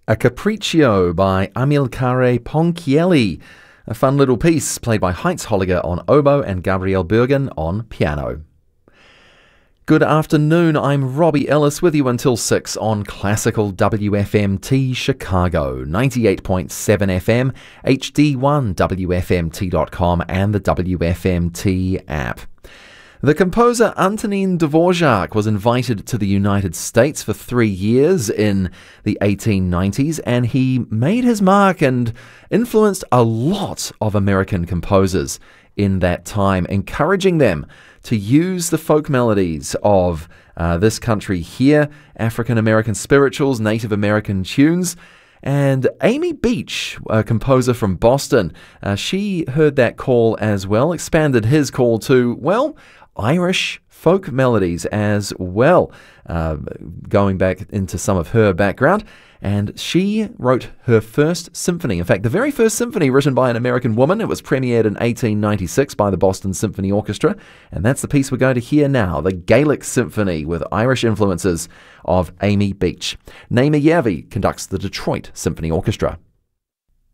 A Capriccio by Amilcare Ponchielli, a fun little piece played by Heinz Holliger on oboe and Gabriel Bergen on piano. Good afternoon, I'm Robbie Ellis with you until 6 on Classical WFMT Chicago, 98.7 FM, HD1 WFMT.com and the WFMT app. The composer Antonin Dvorak was invited to the United States for 3 years in the 1890s, and he made his mark and influenced a lot of American composers in that time, encouraging them to use the folk melodies of this country here, African American spirituals, Native American tunes. And Amy Beach, a composer from Boston, she heard that call as well, expanded his call to, well, Irish folk melodies as well, going back into some of her background. And she wrote her first symphony. In fact, the very first symphony written by an American woman. It was premiered in 1896 by the Boston Symphony Orchestra. And that's the piece we're going to hear now, the Gaelic Symphony with Irish influences of Amy Beach. Naima Järvi conducts the Detroit Symphony Orchestra.